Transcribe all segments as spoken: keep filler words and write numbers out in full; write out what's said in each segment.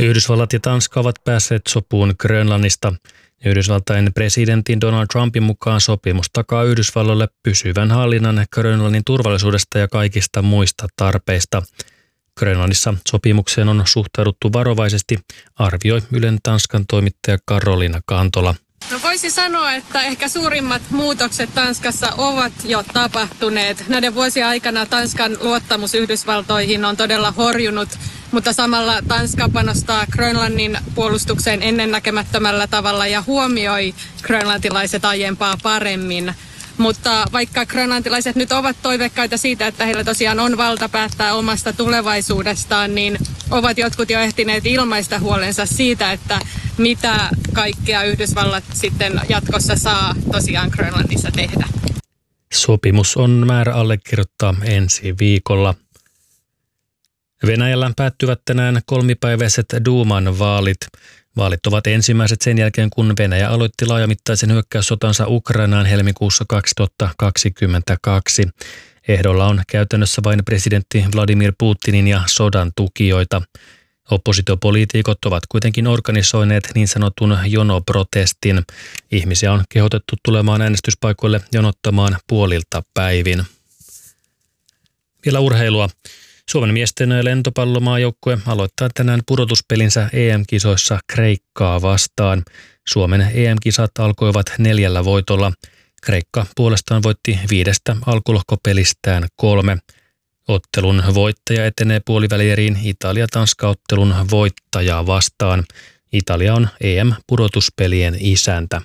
Yhdysvallat ja Tanska ovat päässeet sopuun Grönlannista. Yhdysvaltain presidentin Donald Trumpin mukaan sopimus takaa Yhdysvalloille pysyvän hallinnan Grönlannin turvallisuudesta ja kaikista muista tarpeista. Grönlannissa sopimukseen on suhtauduttu varovaisesti, arvioi Ylen Tanskan toimittaja Karoliina Kantola. No voisi sanoa, että ehkä suurimmat muutokset Tanskassa ovat jo tapahtuneet. Näiden vuosien aikana Tanskan luottamus Yhdysvaltoihin on todella horjunut, mutta samalla Tanska panostaa Grönlannin puolustukseen ennennäkemättömällä tavalla ja huomioi grönlantilaiset aiempaa paremmin. Mutta vaikka grönlantilaiset nyt ovat toiveikkaita siitä, että heillä tosiaan on valta päättää omasta tulevaisuudestaan, niin ovat jotkut jo ehtineet ilmaista huolensa siitä, että mitä kaikkea Yhdysvallat sitten jatkossa saa tosiaan Grönlannissa tehdä. Sopimus on määrä allekirjoittaa ensi viikolla. Venäjällä päättyvät tänään kolmipäiväiset Duuman vaalit. Vaalit ovat ensimmäiset sen jälkeen, kun Venäjä aloitti laajamittaisen hyökkäyssotansa Ukrainaan helmikuussa kaksituhattakaksikymmentäkaksi. Ehdolla on käytännössä vain presidentti Vladimir Putinin ja sodan tukijoita. Oppositiopoliitikot ovat kuitenkin organisoineet niin sanotun jonoprotestin. Ihmisiä on kehotettu tulemaan äänestyspaikoille jonottamaan puolilta päivin. Vielä urheilua. Suomen miesten lentopallomaajoukkue aloittaa tänään pudotuspelinsä E M-kisoissa Kreikkaa vastaan. Suomen E M-kisat alkoivat neljällä voitolla. Kreikka puolestaan voitti viidestä alkulohkopelistään kolme. Ottelun voittaja etenee puolivälieriin Italia-Tanska-ottelun voittajaa vastaan. Italia on E M-pudotuspelien isäntä.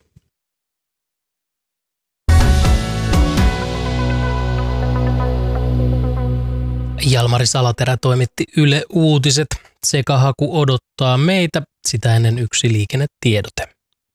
Jalmari Salaterä toimitti Yle Uutiset. Sekahaku odottaa meitä, sitä ennen yksi liikennetiedote.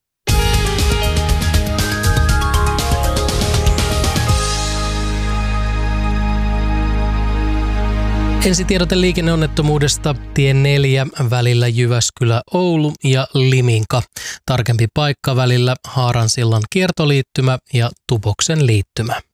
Ensitiedote liikenneonnettomuudesta tie neljä välillä Jyväskylä-Oulu ja Liminka. Tarkempi paikka välillä Haaransillan kiertoliittymä ja Tupoksen liittymä.